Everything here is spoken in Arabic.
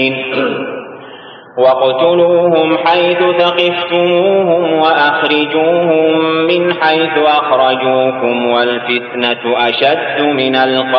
واقتلوهم حيث ثقفتموهم وأخرجوهم من حيث أخرجوكم والفتنة أشد من القتل